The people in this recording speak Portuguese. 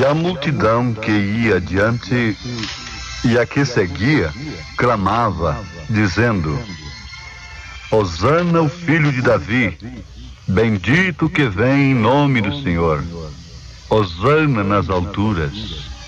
a multidão que ia adiante e a que seguia clamava, dizendo: Hosana, o filho de Davi, bendito que vem em nome do Senhor. Hosana nas alturas.